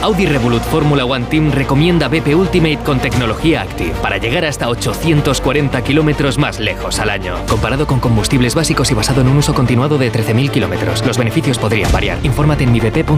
Audi Revolut Formula One Team recomienda BP Ultimate con tecnología Active para llegar hasta 840 kilómetros más lejos al año. Comparado con combustibles básicos y basado en un uso continuado de 13.000 kilómetros, los beneficios podrían variar. Infórmate en mibp.es.